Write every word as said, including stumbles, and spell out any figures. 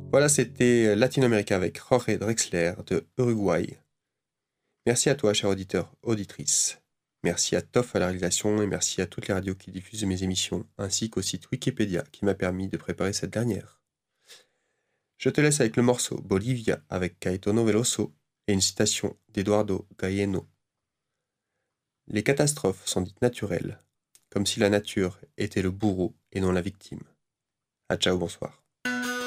Voilà, c'était Latino-América avec Jorge Drexler de Uruguay. Merci à toi, cher auditeur, auditrice. Merci à Toff à la réalisation et merci à toutes les radios qui diffusent mes émissions, ainsi qu'au site Wikipédia qui m'a permis de préparer cette dernière. Je te laisse avec le morceau Bolivia avec Caetano Veloso et une citation d'Eduardo Galeano. Les catastrophes sont dites naturelles, comme si la nature était le bourreau et non la victime. À ciao, bonsoir.